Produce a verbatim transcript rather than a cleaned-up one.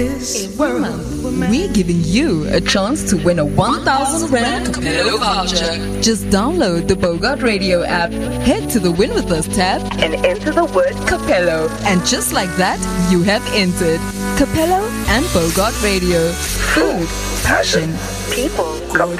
this world, we're giving you a chance to win a one thousand rand Capello voucher. Just download the Bogart Radio app, head to the Win With Us tab, and enter the word Capello. And just like that, you have entered Capello and Bogart Radio. Food, passion, people,